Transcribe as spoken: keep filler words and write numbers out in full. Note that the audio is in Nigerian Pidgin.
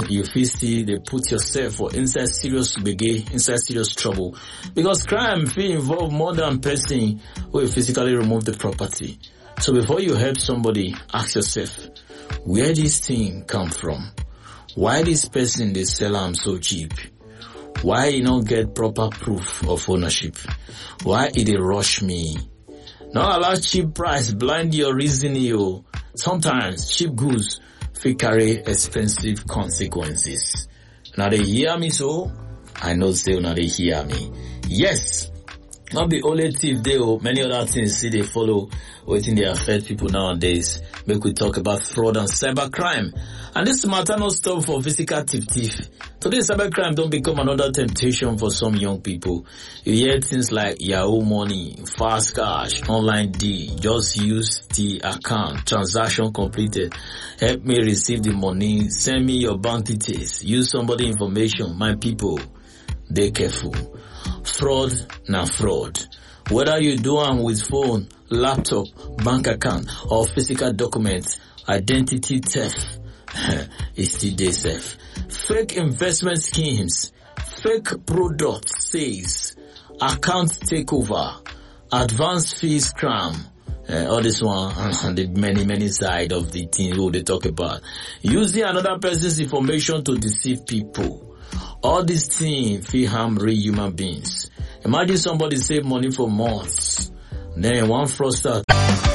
you feel see they put yourself for inside serious gbege, inside serious trouble. Because crime feel involve more than person who will physically remove the property. So before you help somebody, ask yourself, where this thing come from? Why this person they sell am so cheap? Why you don't get proper proof of ownership? Why it they rush me? Not allow cheap price blind your reasoning. You sometimes cheap goods will carry expensive consequences. Now they hear me so? I know say now they hear me. Yes. Not the only thief they oh, many other things see they follow waiting they affect people nowadays. Make we talk about fraud and cybercrime. And this matter not stop for physical thief thief. Today cybercrime don't become another temptation for some young people. You hear things like Yahoo money, fast cash, online deal, just use the account, transaction completed, help me receive the money, send me your bank details, use somebody information. My people, they careful. Fraud na fraud. Whether you do them with phone, laptop, bank account, or physical documents, identity theft is still there safe. Fake investment schemes, fake product sales, account takeover, advance fees scam, uh, all this one and the many many side of the thing who they talk about. Using another person's information to deceive people. All these things feel harm real human beings. Imagine somebody save money for months, then one fraudster